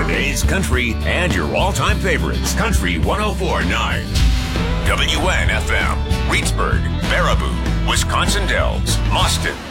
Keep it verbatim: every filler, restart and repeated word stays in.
today's country and your all-time favorites. Country one oh four point nine. W N F M. Reedsburg, Baraboo, Wisconsin Dells, Boston,